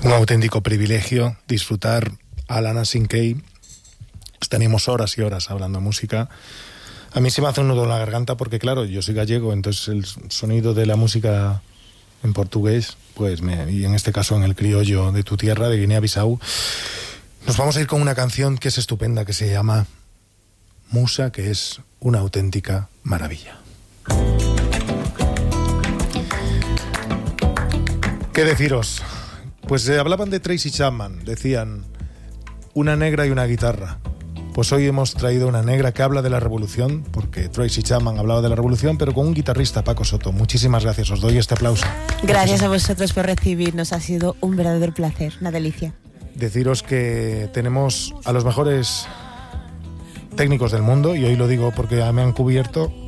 un auténtico privilegio disfrutar a Lana Sinkey. Tenemos horas y horas hablando de música. A mí se me hace un nudo en la garganta porque, claro, yo soy gallego, entonces el sonido de la música en portugués, pues y en este caso en el criollo de tu tierra, de Guinea-Bissau. Nos vamos a ir con una canción que es estupenda, que se llama Musa, que es una auténtica maravilla. ¿Qué deciros? Pues hablaban de Tracy Chapman, decían una negra y una guitarra. Pues hoy hemos traído una negra que habla de la revolución, porque Tracy Chapman hablaba de la revolución, pero con un guitarrista, Paco Soto. Muchísimas gracias, os doy este aplauso. Gracias a vosotros por recibirnos, ha sido un verdadero placer, una delicia. Deciros que tenemos a los mejores técnicos del mundo, y hoy lo digo porque me han cubierto